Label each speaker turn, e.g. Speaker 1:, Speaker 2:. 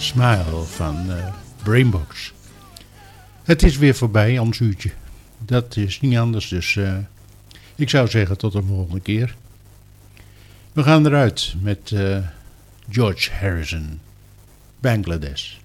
Speaker 1: Smile van Brainbox. Het is weer voorbij, ons uurtje. Dat is niet anders, dus ik zou zeggen tot de volgende keer. We gaan eruit met George Harrison, Bangladesh.